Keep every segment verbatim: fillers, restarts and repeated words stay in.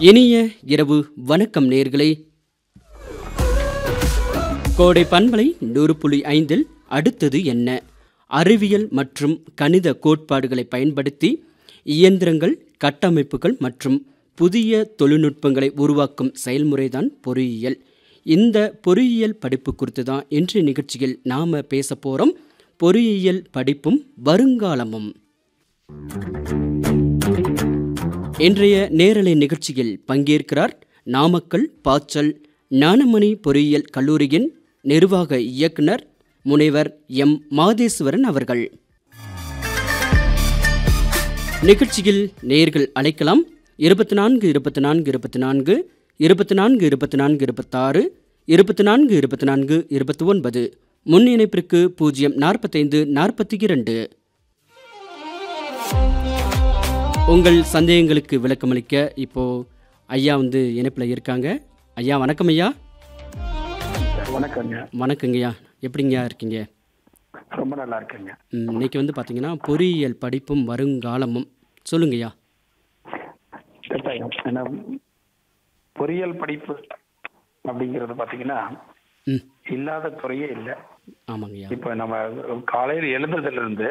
இனிய இரவு வணக்கம் நேர்களே. கோடை பண்பலை நூறு புள்ளி ஐந்தில் அடுத்தது என்ன? அறிவியல் மற்றும் கணித கோட்பாடுகளை பயன்படுத்தி இயந்திரங்கள், கட்டமைப்புகள் மற்றும் புதிய தொழில்நுட்பங்களை உருவாக்கும் செயல்முறைதான் பொறியியல். இந்த பொறியியல் படிப்பு குறித்து தான் இன்றைய நிகழ்ச்சியில் நாம் பேச போகிறோம். பொறியியல் படிப்பும் வருங்காலமும். இன்றைய நேரலை நிகழ்ச்சியில் பங்கேற்கிறார் நாமக்கல் பாச்சல் ஞானமணி பொறியியல் கல்லூரியின் நிர்வாக இயக்குனர் முனைவர் எம் மாதேஸ்வரன் அவர்கள். நிகழ்ச்சியில் நேர்கள் அழைக்கலாம். இருபத்தி நான்கு இருபத்தி நான்கு இருபத்தி நான்கு இருபத்தி நான்கு இருபத்தி நான்கு இருபத்தாறு இருபத்தி நான்கு இருபத்தி நான்கு இருபத்தி ஒன்பது. முன் இணைப்பிற்கு பூஜ்ஜியம் நாற்பத்தைந்து நாற்பத்தி இரண்டு. உங்கள் சந்தேகங்களுக்கு விளக்கமளிக்க இப்போ ஐயா வந்து இணைப்பில் இருக்காங்க. ஐயா வணக்கம். ஐயா வணக்கங்க. வணக்கங்கய்யா, எப்படிங்கய்யா இருக்கீங்க? ரொம்ப நல்லா இருக்குங்க. ம், இன்னைக்கு வந்து பார்த்தீங்கன்னா பொறியியல் படிப்பும் வருங்காலமும் சொல்லுங்கய்யா. கட்டாயம். ஏன்னா பொறியியல் படிப்பு அப்படிங்கிறது பார்த்தீங்கன்னா ம் இல்லாத துறையே இல்லை. ஆமாங்கய்யா. இப்போ நம்ம காலையில் எழுந்ததுல இருந்து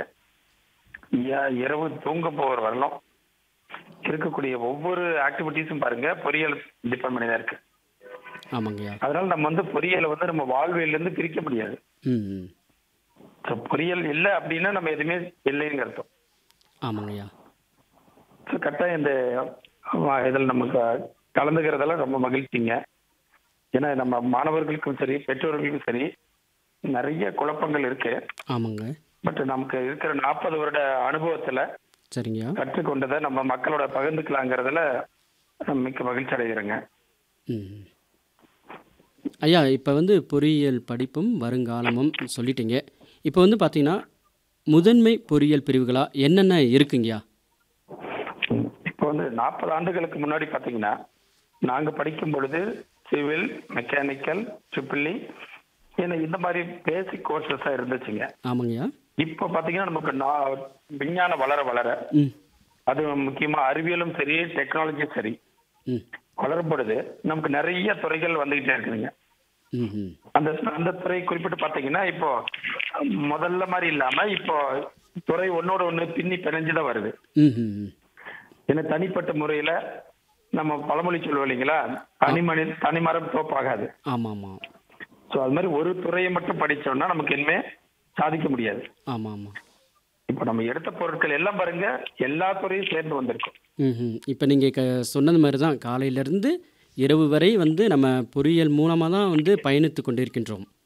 ய- இரவு தூங்க போகிற வரலாம் இருக்கக்கூடிய ஒவ்வொரு ஆக்டிவிட்டீஸும் பாருங்க பொறியியல் டிபார்ட்மெண்ட் தான் இருக்கு. ஆமாங்கய்யா. அதனால நம்ம வந்து பொறியியலை வந்து நம்ம வாழ்வியல்ல இருந்து பிரிக்க முடியாது. ம் ம் ஸோ பொறியியல் இல்லை அப்படின்னா நம்ம எதுவுமே இல்லைன்னு அர்த்தம். ஆமாங்கய்யா. ஸோ கட்டாயம் இந்த அஹ், இதில் நமக்கு கலந்துக்கிறதெல்லாம் ரொம்ப மகிழ்ச்சிங்க. ஏன்னா நம்ம மாணவர்களுக்கும் சரி பெற்றோர்களுக்கும் சரி நிறைய குழப்பங்கள் இருக்கு. ஆமாங்க. பட் நமக்கு இருக்கிற நாற்பது வருட அனுபவத்துல சரிங்கய்யா. கற்றுக்கொண்டதை நம்ம மக்களோட பகிர்ந்துக்கலாங்கிறதுல மிக்க மகிழ்ச்சி அடைகிறேங்க. ம் ஐயா, இப்போ வந்து பொறியியல் படிப்பும் வருங்காலமும் சொல்லிட்டீங்க. இப்போ வந்து பார்த்தீங்கன்னா முதன்மை பொறியியல் பிரிவுகளா என்னென்ன இருக்குங்கய்யா? இப்போ வந்து நாற்பது ஆண்டுகளுக்கு முன்னாடி பார்த்தீங்கன்னா நாங்க படிக்கும் பொழுது சிவில், மெக்கானிக்கல், ட்ரிபிள் இ ஏன்னா இந்த மாதிரி பேசிக் கோர்சஸா இருந்துச்சுங்க. ஆமாங்கய்யா. இப்போ பார்த்தீங்கன்னா நமக்கு நா- விஞ்ஞானம் வளர வளர ம் அது முக்கியமா அறிவியலும் சரி டெக்னாலஜியும் சரி ம் வளரும் பொழுது நமக்கு நிறைய துறைகள் வந்துகிட்டே இருக்குதுங்க. ம் ம் அந்த அந்த துறை குறிப்பிட்டு பார்த்தீங்கன்னா இப்போ முதல்ல மாதிரி இல்லாம இப்போ துறை ஒன்னோட ஒண்ணு பின்னி பிணைஞ்சுதான் வருது. ம் ம் ம் ஏன்னா தனிப்பட்ட முறையில நம்ம பழமொழி சொல்லுவோம் இல்லைங்களா, தனிமனி தனிமரம் தோப்பாகாது. ஆமாம் ஆமாம். ஸோ அது மாதிரி ஒரு துறையை மட்டும் படிச்சோம்னா நமக்கு இனிமே சாதிக்க முடியாது. ஆமாம் ஆமாம். இப்போ நம்ம எடுத்த பொருட்கள் எல்லாம் பாருங்க எல்லா துறையும் சேர்ந்து வந்திருக்கும். ம் இப்போ நீங்கள் க சொன்னது மாதிரி தான் காலையிலேருந்து இரவு வரை வந்து நம்ம பொறியியல் மூலமாக தான் வந்து பயணித்து கொண்டிருக்கின்றோம்.